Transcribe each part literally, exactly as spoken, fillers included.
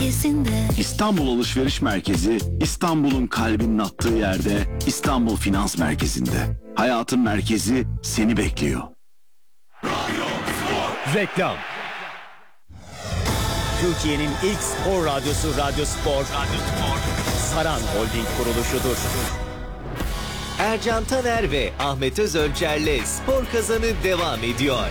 Merkezi'nde. İstanbul Alışveriş Merkezi, İstanbul'un kalbinin attığı yerde, İstanbul Finans Merkezi'nde. Hayatın merkezi seni bekliyor. Reklam. Türkiye'nin ilk spor radyosu Radyo Spor, Radyo Spor, Saran Holding kuruluşudur. Ercan Taner ve Ahmet Özölçer'le Spor Kazanı devam ediyor.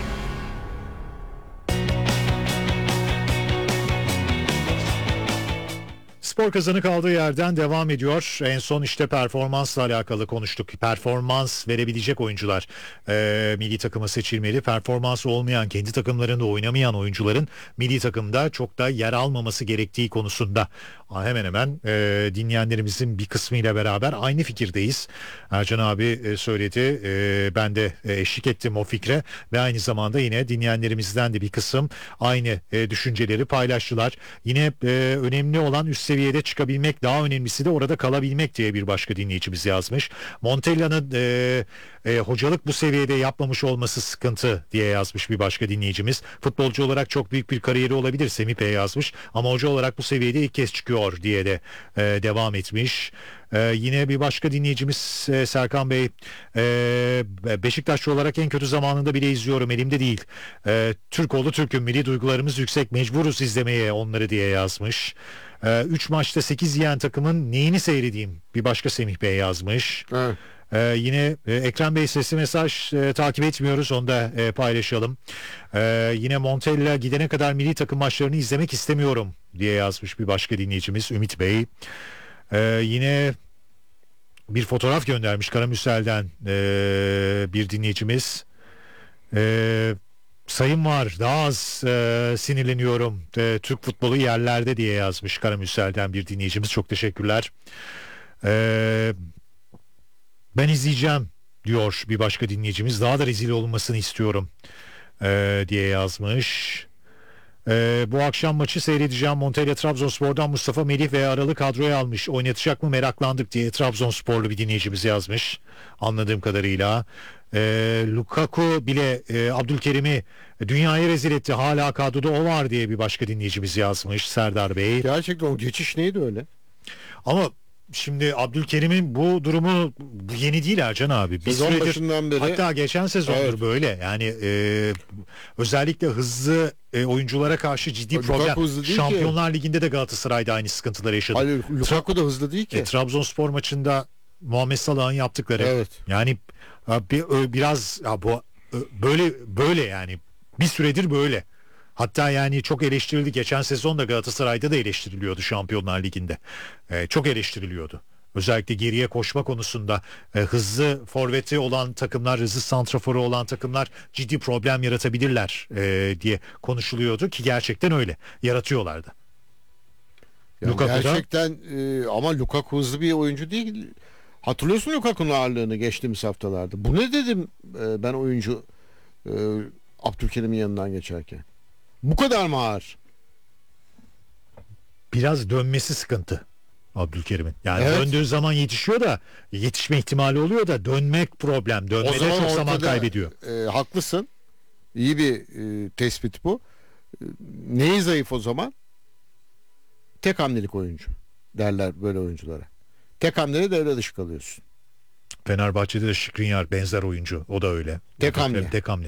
Spor Kazanı kaldığı yerden devam ediyor. En son işte performansla alakalı konuştuk. Performans verebilecek oyuncular e, milli takıma seçilmeli. Performansı olmayan, kendi takımlarında oynamayan oyuncuların milli takımda çok da yer almaması gerektiği konusunda hemen hemen e, dinleyenlerimizin bir kısmıyla beraber aynı fikirdeyiz. Ercan abi e, söyledi. E, ben de e, eşlik ettim o fikre ve aynı zamanda yine dinleyenlerimizden de bir kısım aynı e, düşünceleri paylaştılar. Yine e, önemli olan üst seviyede çıkabilmek, daha önemlisi de orada kalabilmek diye bir başka dinleyicimiz yazmış. Montella'nın e, e, hocalık bu seviyede yapmamış olması sıkıntı diye yazmış bir başka dinleyicimiz. Futbolcu olarak çok büyük bir kariyeri olabilir, Semih Bey yazmış, ama hoca olarak bu seviyede ilk kez çıkıyor diye de e, devam etmiş. Ee, yine bir başka dinleyicimiz e, Serkan Bey, e, Beşiktaşlı olarak en kötü zamanında bile izliyorum, elimde değil. E, Türk oğlu Türk'üm, milli duygularımız yüksek, mecburuz izlemeye onları diye yazmış. üç e, maçta sekiz yiyen takımın neyini seyredeyim, bir başka Semih Bey yazmış. Evet. Ee, yine e, Ekrem Bey sesli mesaj e, takip etmiyoruz, onu da e, paylaşalım. Ee, yine Montella gidene kadar milli takım maçlarını izlemek istemiyorum diye yazmış bir başka dinleyicimiz Ümit Bey. Ee, yine bir fotoğraf göndermiş Karamürsel'den e, bir dinleyicimiz. E, sayım var, daha az e, sinirleniyorum, e, Türk futbolu yerlerde diye yazmış Karamürsel'den bir dinleyicimiz. Çok teşekkürler. Eee Ben izleyeceğim diyor bir başka dinleyicimiz. Daha da rezil olunmasını istiyorum ee, diye yazmış. Ee, bu akşam maçı seyredeceğim. Montella Trabzonspor'dan Mustafa Melih ve Aralı kadroya almış. Oynatacak mı meraklandık diye Trabzonsporlu bir dinleyicimiz yazmış. Anladığım kadarıyla. Ee, Lukaku bile e, Abdülkerim'i dünyaya rezil etti. Hala kadroda o var diye bir başka dinleyicimiz yazmış. Serdar Bey. Gerçekten o geçiş neydi öyle? Ama şimdi Abdülkerim'in bu durumu bu yeni değil Ercan abi. Bir Sezon süredir, başından beri. hatta geçen sezondur Evet. böyle. Yani e, özellikle hızlı e, oyunculara karşı ciddi Lukaku problem. hızlı değil Şampiyonlar Ligi'nde de Galatasaray'da aynı sıkıntıları yaşadı. Hayır, Lukaku da hızlı değil ki. E, Trabzonspor maçında Muhammed Salah'ın yaptıkları. Evet. Yani bir, biraz ya bu böyle böyle yani bir süredir böyle. Hatta yani çok eleştirildi. Geçen sezon da Galatasaray'da da eleştiriliyordu Şampiyonlar Ligi'nde. Ee, çok eleştiriliyordu. Özellikle geriye koşma konusunda e, hızlı forveti olan takımlar, hızlı santraforu olan takımlar ciddi problem yaratabilirler e, diye konuşuluyordu ki gerçekten öyle. Yaratıyorlardı. Yani Lukaku'da, gerçekten e, ama Lukaku hızlı bir oyuncu değil. Hatırlıyorsun Lukaku'nun ağırlığını geçtiğimiz haftalarda. Bu ne dedim e, ben oyuncu e, Abdülkerim'in yanından geçerken. Bu kadar mı ağır? biraz dönmesi sıkıntı Abdülkerim'in. Yani Evet. döndüğü zaman yetişiyor da, yetişme ihtimali oluyor da dönmek problem. Dönmede çok zaman ortada, kaybediyor. E, haklısın. İyi bir e, tespit bu. E, neyi zayıf o zaman? Tek hamlelik oyuncu derler böyle oyunculara. Tek hamlede devre dışı kalıyorsun. Fenerbahçe'de de Skriniar benzer oyuncu. O da öyle. Tek hamle. Tek hamle.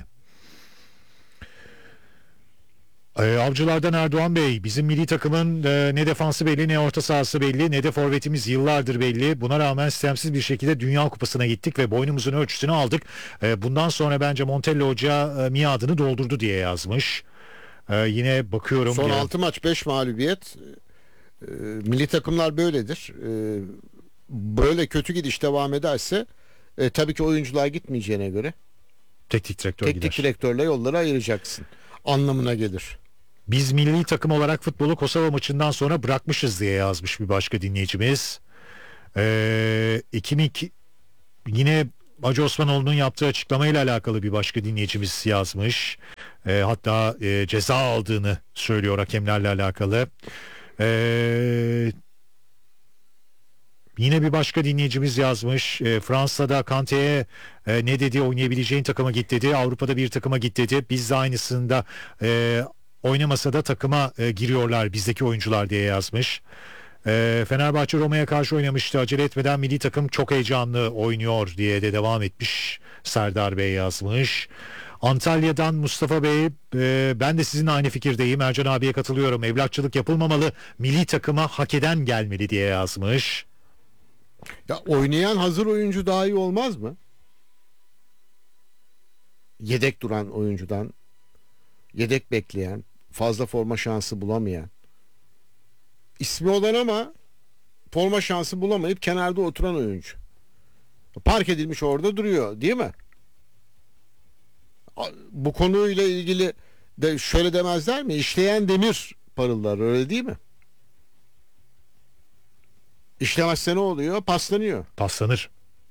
Ee, Avcılardan Erdoğan Bey, bizim milli takımın e, ne defansı belli, ne orta sahası belli, ne de forvetimiz yıllardır belli. Buna rağmen sistemsiz bir şekilde Dünya Kupası'na gittik ve boynumuzun ölçüsünü aldık. E, bundan sonra bence Montella Hoca e, miadını doldurdu diye yazmış. E, yine bakıyorum. Son ya. altı maç beş mağlubiyet. E, milli takımlar böyledir. E, böyle kötü gidiş devam ederse e, tabii ki oyuncular gitmeyeceğine göre Teknik direktör teknik gider. direktörle yolları ayıracaksın anlamına gelir. Biz milli takım olarak futbolu Kosova maçından sonra bırakmışız diye yazmış bir başka dinleyicimiz. Ee, iki bin iki yine Hacı Osmanoğlu'nun yaptığı açıklamayla alakalı bir başka dinleyicimiz yazmış. Ee, hatta e, ceza aldığını söylüyor hakemlerle alakalı. Ee, Yine bir başka dinleyicimiz yazmış. E, Fransa'da Kante'ye e, ne dedi, oynayabileceğin takıma git dedi. Avrupa'da bir takıma git dedi. Biz de aynısında e, Oynamasa da takıma e, giriyorlar bizdeki oyuncular diye yazmış. E, Fenerbahçe Roma'ya karşı oynamıştı. Acele etmeden milli takım çok heyecanlı oynuyor diye de devam etmiş. Serdar Bey yazmış. Antalya'dan Mustafa Bey, e, ben de sizinle aynı fikirdeyim. Ercan abiye katılıyorum. Evlatçılık yapılmamalı. Milli takıma hak eden gelmeli diye yazmış. Ya oynayan hazır oyuncu daha iyi olmaz mı? Yedek duran oyuncudan, yedek bekleyen, fazla forma şansı bulamayan, ismi olan ama forma şansı bulamayıp kenarda oturan oyuncu. Park edilmiş orada duruyor, değil mi? Bu konuyla ilgili de şöyle demezler mi? İşleyen demir parıldar, öyle değil mi? İşlemezse ne oluyor? Paslanıyor. Paslanır.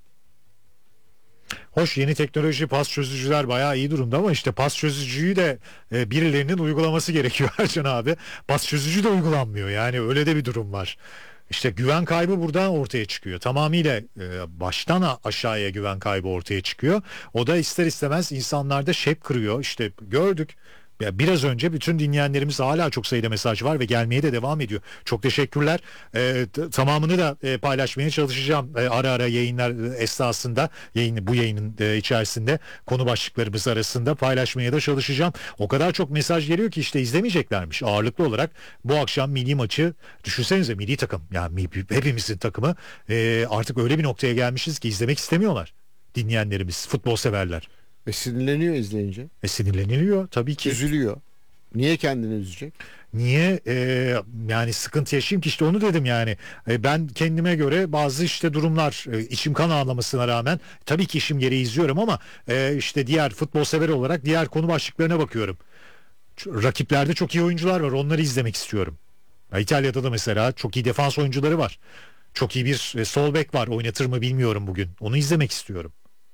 Hoş, yeni teknoloji, pas çözücüler bayağı iyi durumda ama işte pas çözücüyü de e, birilerinin uygulaması gerekiyor Ercan abi. Pas çözücü de uygulanmıyor, yani öyle de bir durum var. İşte güven kaybı buradan ortaya çıkıyor. Tamamıyla e, baştan a- aşağıya güven kaybı ortaya çıkıyor. O da ister istemez insanlarda şep kırıyor. İşte gördük. Ya biraz önce bütün dinleyenlerimiz, hala çok sayıda mesaj var ve gelmeye de devam ediyor. Çok teşekkürler. Ee, t- tamamını da e, paylaşmaya çalışacağım e, ara ara yayınlar e, esnasında, yayın bu yayının e, içerisinde konu başlıklarımız arasında paylaşmaya da çalışacağım. O kadar çok mesaj geliyor ki işte izlemeyeceklermiş. Ağırlıklı olarak bu akşam milli maçı, düşünsenize, milli takım, yani mi- hepimizin takımı, e, artık öyle bir noktaya gelmişiz ki izlemek istemiyorlar dinleyenlerimiz, futbol severler. Ve sinirleniyor izleyince. E sinirleniliyor tabii ki. Üzülüyor. Niye kendini üzecek? Niye e, yani sıkıntı yaşayayım ki, işte onu dedim yani. E, ben kendime göre bazı işte durumlar, e, içim kan ağlamasına rağmen tabii ki işim gereği izliyorum ama e, işte diğer futbol sever olarak diğer konu başlıklarına bakıyorum. Ç- Rakiplerde çok iyi oyuncular var, onları izlemek istiyorum. Ya İtalya'da da mesela çok iyi defans oyuncuları var. Çok iyi bir e, sol bek var, oynatır mı bilmiyorum bugün. Onu izlemek istiyorum.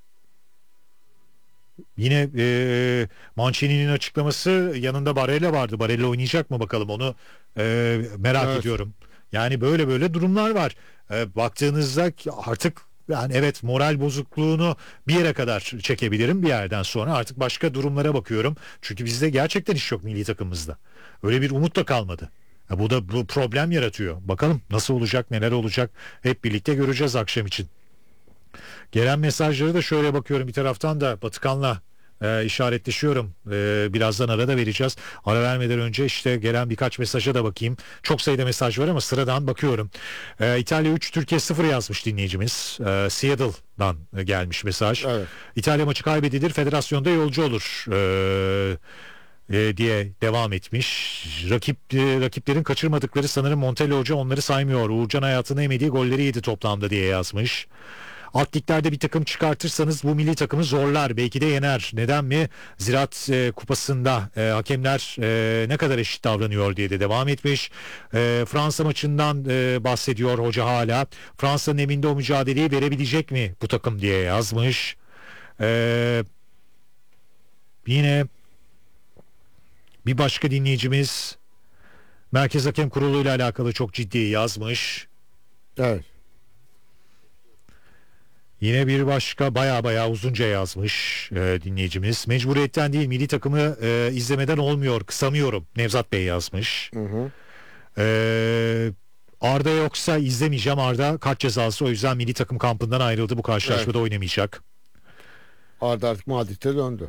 Yine e, Mancini'nin açıklaması, yanında Barella vardı. Barella oynayacak mı bakalım, onu e, merak Evet. ediyorum. Yani böyle böyle durumlar var. E, baktığınızda artık, yani evet, moral bozukluğunu bir yere kadar çekebilirim, bir yerden sonra artık başka durumlara bakıyorum. Çünkü bizde gerçekten iş yok milli takımımızda. Öyle bir umut da kalmadı. Ya bu da bu problem yaratıyor. Bakalım nasıl olacak, neler olacak, hep birlikte göreceğiz akşam için. Gelen mesajları da şöyle bakıyorum, bir taraftan da Batıkan'la e, işaretleşiyorum. E, birazdan ara da vereceğiz. Ara vermeden önce işte gelen birkaç mesaja da bakayım. Çok sayıda mesaj var ama sıradan bakıyorum. E, İtalya üç, Türkiye sıfır yazmış dinleyicimiz. E, Seattle'dan gelmiş mesaj. Evet. İtalya maçı kaybedilir, federasyonda yolcu olur. E, e, diye devam etmiş. Rakip e, rakiplerin kaçırmadıkları, sanırım Montella Hoca onları saymıyor. Uğurcan hayatını emediği golleri yedi toplamda diye yazmış. Alt liglerde bir takım çıkartırsanız bu milli takımı zorlar. Belki de yener. Neden mi? Ziraat e, kupasında e, hakemler e, ne kadar eşit davranıyor diye de devam etmiş. E, Fransa maçından e, bahsediyor hoca hala. Fransa'nın evinde o mücadeleyi verebilecek mi bu takım diye yazmış. E, yine bir başka dinleyicimiz Merkez Hakem Kurulu ile alakalı çok ciddi yazmış. Evet. Yine bir başka baya baya uzunca yazmış e, dinleyicimiz. Mecburiyetten değil, milli takımı e, izlemeden olmuyor, kısamıyorum. Nevzat Bey yazmış. Hı hı. E, Arda yoksa izlemeyeceğim. Arda kart cezası, o yüzden milli takım kampından ayrıldı. Bu karşılaşmada Evet. oynamayacak. Arda artık Madrid'e döndü.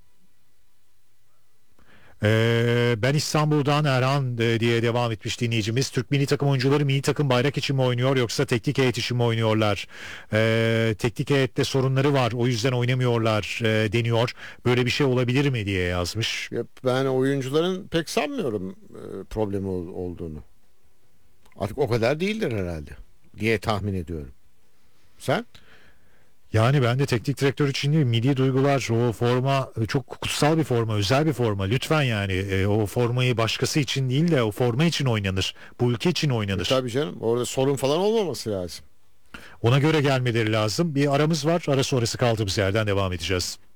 Ee, ben İstanbul'dan Erhan e, diye devam etmiş dinleyicimiz. Türk milli takım oyuncuları milli takım bayrak için mi oynuyor yoksa teknik heyet için mi oynuyorlar? Ee, teknik heyette sorunları var, o yüzden oynamıyorlar e, deniyor. Böyle bir şey olabilir mi diye yazmış. Ya ben oyuncuların pek sanmıyorum e, problemi ol- olduğunu. Artık o kadar değildir herhalde diye tahmin ediyorum. Sen? Yani ben de teknik direktör için değil, milli duygular, o forma e, çok kutsal bir forma, özel bir forma. Lütfen yani e, o formayı başkası için değil de o forma için oynanır. Bu ülke için oynanır. Tabii canım. Orada sorun falan olmaması lazım. Ona göre gelmeleri lazım. Bir aramız var. Ara sonrası kaldığımız yerden devam edeceğiz.